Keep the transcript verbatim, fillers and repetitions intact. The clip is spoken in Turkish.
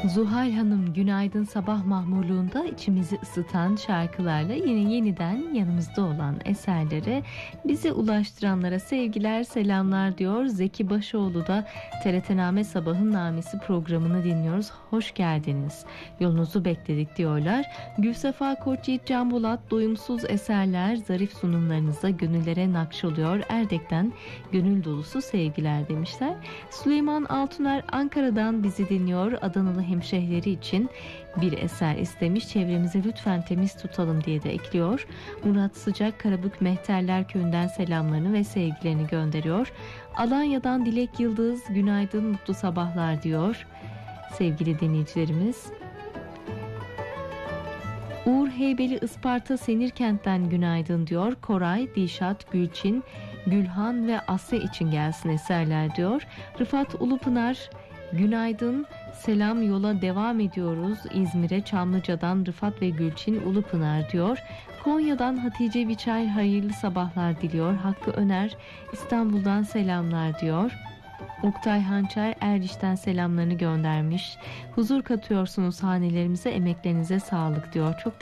Zuhal Hanım günaydın sabah mahmurluğunda içimizi ısıtan şarkılarla yine yeniden yanımızda olan eserlere bizi ulaştıranlara sevgiler selamlar diyor. Zeki Başoğlu da T R T Name Sabahın Namesi programını dinliyoruz. Hoş geldiniz. Yolunuzu bekledik diyorlar. Gülsefa Koçyiğit Can Bulat doyumsuz eserler zarif sunumlarınızda gönüllere nakşoluyor. Erdek'ten gönül dolusu sevgiler demişler. Süleyman Altuner Ankara'dan bizi dinliyor. Adanalı hemşehrileri için bir eser istemiş. Çevremizi lütfen temiz tutalım diye de ekliyor. Murat Sıcak Karabük Mehterler Köyü'nden selamlarını ve sevgilerini gönderiyor. Alanya'dan Dilek Yıldız günaydın mutlu sabahlar diyor sevgili dinleyicilerimiz. Uğur Heybeli Isparta Senirkent'ten günaydın diyor. Koray, Dişat, Gülçin, Gülhan ve Asya için gelsin eserler diyor. Rıfat Ulupınar günaydın, selam, yola devam ediyoruz. İzmir'e Çamlıca'dan Rıfat ve Gülçin Ulupınar diyor. Konya'dan Hatice Biçay hayırlı sabahlar diliyor. Hakkı Öner İstanbul'dan selamlar diyor. Oktay Hançer Erciş'ten selamlarını göndermiş. Huzur katıyorsunuz hanelerimize, emeklerinize sağlık diyor. Çok